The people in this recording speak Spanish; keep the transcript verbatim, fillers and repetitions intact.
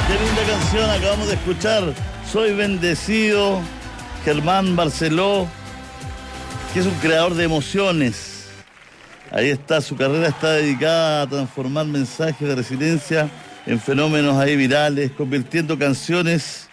Qué linda canción acabamos de escuchar. Soy bendecido. Germán Barceló, que es un creador de emociones. Ahí está, su carrera está dedicada a transformar mensajes de resiliencia en fenómenos ahí virales, convirtiendo canciones